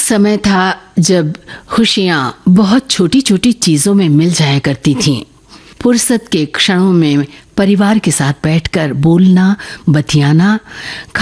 समय था जब खुशियां बहुत छोटी छोटी चीजों में मिल जाया करती थीं। फुर्सत के क्षणों में परिवार के साथ बैठकर बोलना, बतियाना,